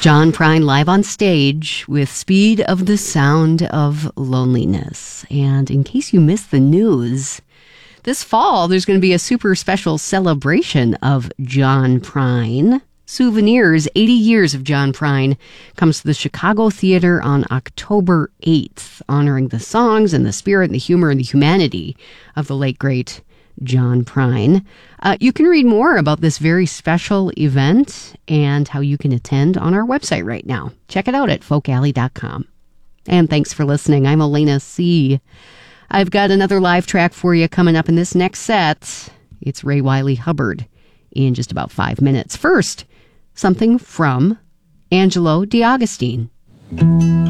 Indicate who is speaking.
Speaker 1: John Prine live on stage with Speed of the Sound of Loneliness. And in case you missed the news, this fall there's going to be a super special celebration of John Prine. Souvenirs, 80 Years of John Prine, comes to the Chicago Theater on October 8th, honoring the songs and the spirit and the humor and the humanity of the late, great John Prine. You can read more about this very special event and how you can attend on our website right now. Check it out at folkalley.com. And thanks for listening. I'm Elena C. I've got another live track for you coming up in this next set. It's Ray Wylie Hubbard in just about 5 minutes. First, something from Angelo DeAugustine.